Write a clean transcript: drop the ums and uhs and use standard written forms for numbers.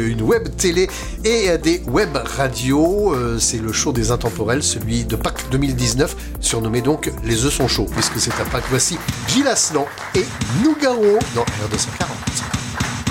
une web télé et des web radios. C'est le show des intemporels, celui de Pâques 2019, surnommé donc Les œufs sont chauds, puisque c'est à Pâques. Voici Gilles Aslan et Nougaro dans R240.